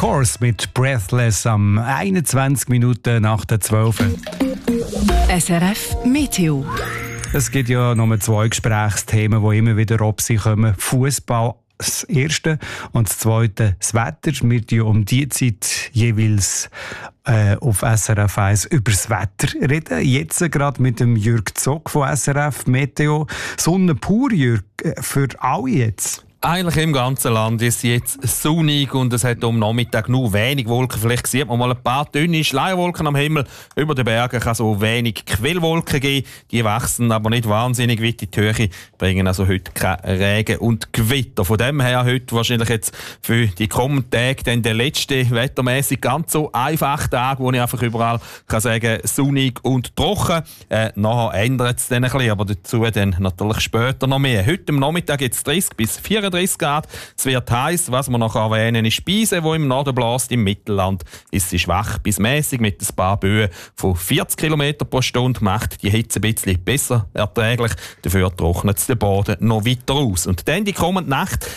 Course mit Breathless am 21 Minuten nach der 12. SRF Meteo. Es gibt ja noch 2 Gesprächsthemen, die immer wieder auf sie kommen. Fußball, das erste, und das zweite, das Wetter. Wir reden um diese Zeit jeweils auf SRF 1 über das Wetter reden. Jetzt gerade mit dem Jürg Zock von SRF Meteo. Sonne pur, Jürg, für alle jetzt. Eigentlich im ganzen Land ist es jetzt sonnig und es hat am Nachmittag nur wenig Wolken. Vielleicht sieht man mal ein paar dünne Schleierwolken am Himmel. Über den Bergen kann es auch wenig Quellwolken geben. Die wachsen aber nicht wahnsinnig weit in die Höhe, bringen also heute kein Regen und Gewitter. Von dem her heute wahrscheinlich jetzt für die kommenden Tage dann der letzte wettermäßig ganz so einfache Tag, wo ich einfach überall kann sagen, sonnig und trocken. Nachher ändert es dann ein bisschen, aber dazu dann natürlich später noch mehr. Heute am Nachmittag jetzt 30 bis 34 Grad. Es wird heiß, was wir noch erwähnen, ist Speise, die im Norden bläst. Im Mittelland ist sie schwach bis mäßig mit ein paar Böen von 40 km pro Stunde. Macht die Hitze ein bisschen besser erträglich. Dafür trocknet es den Boden noch weiter aus. Und dann die kommende Nacht,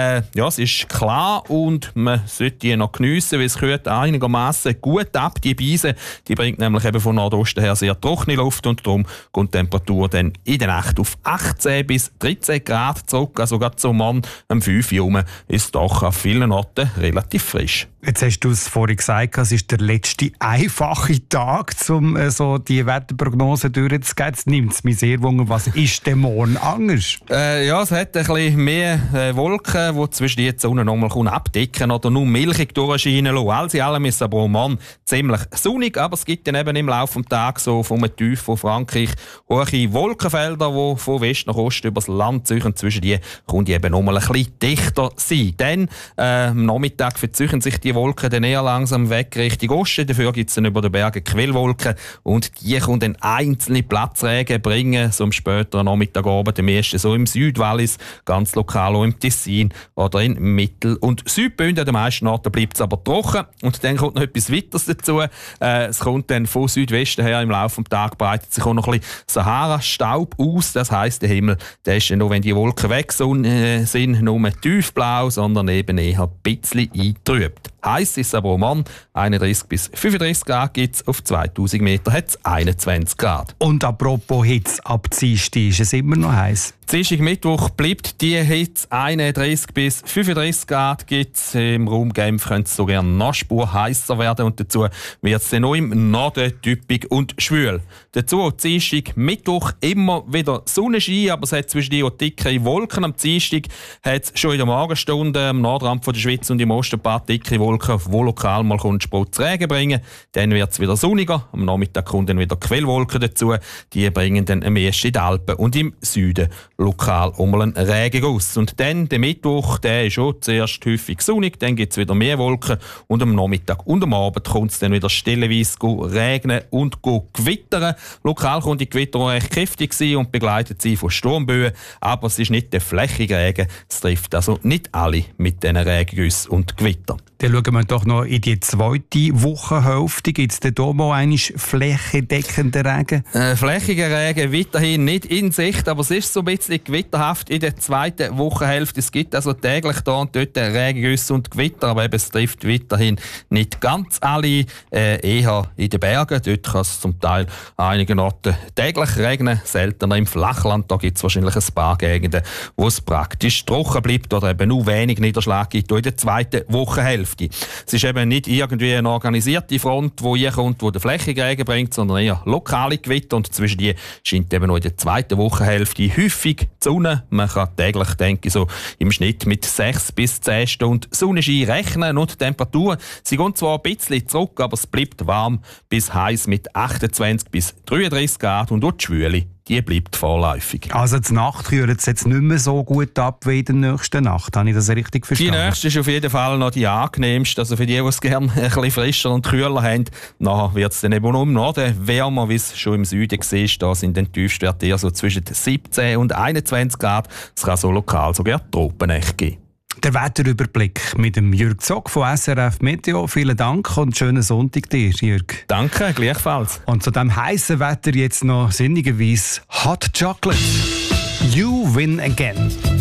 es ist klar und man sollte die noch geniessen, weil es kühlt einigermaßen gut ab. Die Beise, die bringt nämlich eben von Nordosten her sehr trockene Luft und darum kommt die Temperatur dann in der Nacht auf 18 bis 13 Grad zurück. Also gerade so Mann am 5 Uhr ist doch an vielen Orten relativ frisch. Jetzt hast du es vorhin gesagt, es ist der letzte einfache Tag, um so die Wetterprognose durchzugehen. Jetzt nimmt es mich sehr wunder, was ist denn morgen anders? Es hat ein bisschen mehr Wolken, die zwischen die Sonne nochmal abdecken oder nur milchig durchscheinen lassen. Alles in allem ist aber morgen ziemlich sonnig, aber es gibt dann eben im Laufe des Tages so vom Tief von Frankreich hohe Wolkenfelder, die von West nach Ost über das Land ziehen. Zwischen die kommt eben nochmal ein bisschen dichter sein. Dann am Nachmittag verzeichnen sich die Wolken dann eher langsam weg Richtung Osten. Dafür gibt es dann über den Bergen Quellwolken und die können dann einzelne Platzregen bringen, so am späteren Nachmittagabend, am meisten so im Südwallis, ganz lokal auch im Tessin oder in Mittel- und Südbünden. An den meisten Orten bleibt es aber trocken. Und dann kommt noch etwas weiteres dazu. Es kommt dann von Südwesten her im Laufe des Tages breitet sich auch noch ein bisschen Sahara-Staub aus. Das heisst, der Himmel, der ist dann auch, wenn die Wolken weg sind, nur tiefblau, sondern eben eher ein bisschen eingetrübt. Heiß ist aber auch Mann, 31 bis 35 Grad gibt es, auf 2000 Meter hat es 21 Grad. Und apropos Hitze, ab Dienstag ist es immer noch heiß. Dienstag, Mittwoch bleibt die Hitze 31 bis 35 Grad gibt's. Im Raum Genf könnte es sogar noch Spur heißer werden und dazu wird es dann noch im Norden typisch und schwül. Dazu Dienstag, Mittwoch immer wieder Sonnenschein, aber es hat zwischen die dickere Wolken. Am Dienstag hat es schon in der Morgenstunde am Nordrand von der Schweiz und im Osten ein paar dicke Wolken, die lokal mal Spritz Regen bringen. Dann wird es wieder sonniger. Am Nachmittag kommen dann wieder Quellwolken dazu. Die bringen dann am ehesten in den Alpen und im Süden lokal einmal einen Regenguss. Und dann der Mittwoch, der ist schon zuerst häufig sonnig, dann gibt es wieder mehr Wolken und am Nachmittag und am Abend kommt es dann wieder stellenweise regnen und gewittern. Lokal kommt die Gewitter auch recht kräftig sein und begleitet sie von Sturmböen, aber es ist nicht der flächige Regen, es trifft also nicht alle mit diesen Regengüssen und Gewittern. Dann schauen wir doch noch in die zweite Wochenhälfte. Gibt es denn da mal einen flächendeckenden Regen? Flächiger Regen weiterhin nicht in Sicht, aber es ist so ein bisschen gewitterhaft in der zweiten Wochenhälfte. Es gibt also täglich da und dort Regengüsse und Gewitter, aber eben, es trifft weiterhin nicht ganz alle. Eher in den Bergen, dort kann es zum Teil an einigen Orten täglich regnen, seltener im Flachland. Da gibt es wahrscheinlich ein paar Gegenden, wo es praktisch trocken bleibt oder eben nur wenig Niederschlag gibt in der zweiten Wochenhälfte. Es ist eben nicht irgendwie eine organisierte Front, die hier kommt, die den flächigen Regen bringt, sondern eher lokale Gewitter. Und zwischen die scheint eben noch in der zweiten Wochenhälfte häufig die Sonne. Man kann täglich, denke ich, so im Schnitt mit 6 bis 10 Stunden Sonnenschein rechnen. Und die Temperatur, sie gehen zwar ein bisschen zurück, aber es bleibt warm bis heiß mit 28 bis 33 Grad und auch die Schwüle, die bleibt vorläufig. Also die Nacht kühlt es jetzt nicht mehr so gut ab wie in der nächsten Nacht. Habe ich das richtig verstanden? Die nächste ist auf jeden Fall noch die angenehmste. Also für die es gerne ein bisschen frischer und kühler haben, nachher wird es dann eben noch im Norden wärmer, wie es schon im Süden war. Da sind dann die Tiefstwerte eher so zwischen 17 und 21 Grad. Es kann so lokal sogar Tropennächte geben. Der Wetterüberblick mit dem Jürg Zock von SRF Meteo. Vielen Dank und schönen Sonntag dir, Jürg. Danke, gleichfalls. Und zu diesem heißen Wetter jetzt noch sinnigerweise Hot Chocolate. You win again.